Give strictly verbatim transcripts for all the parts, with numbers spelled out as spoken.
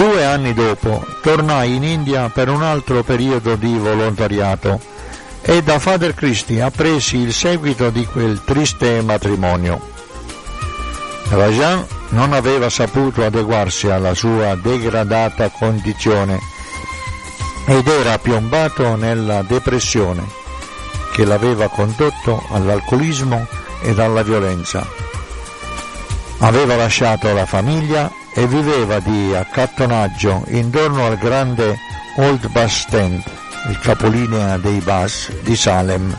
Due anni dopo tornai in India per un altro periodo di volontariato e da Father Christy appresi il seguito di quel triste matrimonio. Rajan non aveva saputo adeguarsi alla sua degradata condizione ed era piombato nella depressione che l'aveva condotto all'alcolismo ed alla violenza. Aveva lasciato la famiglia e viveva di accattonaggio intorno al grande Old Bus Stand, il capolinea dei bus di Salem.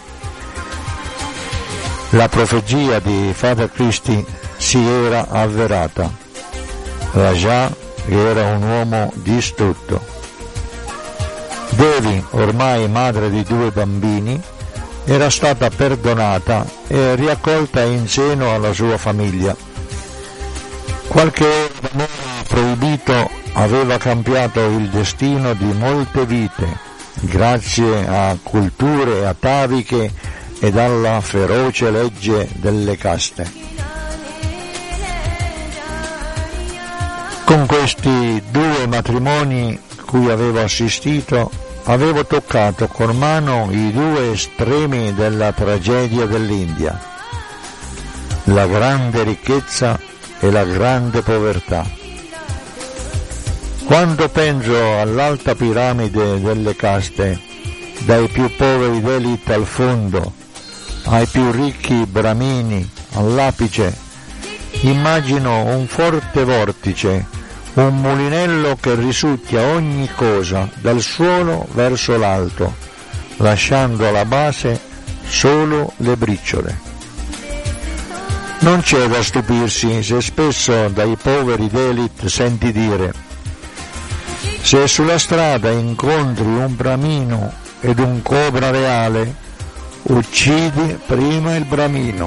La profezia di Father Christy si era avverata. Raja era un uomo distrutto. Devi, ormai madre di due bambini, era stata perdonata e riaccolta in seno alla sua famiglia. Qualche amore proibito aveva cambiato il destino di molte vite, grazie a culture ataviche ed alla feroce legge delle caste. Con questi due matrimoni cui avevo assistito, avevo toccato con mano i due estremi della tragedia dell'India, la grande ricchezza e la grande povertà. Quando penso all'alta piramide delle caste, dai più poveri Dalit al fondo, ai più ricchi Brahmini all'apice, immagino un forte vortice, un mulinello che risucchia ogni cosa dal suolo verso l'alto, lasciando alla base solo le briciole. Non c'è da stupirsi se spesso dai poveri Dalit senti dire: se sulla strada incontri un bramino ed un cobra reale, uccidi prima il bramino.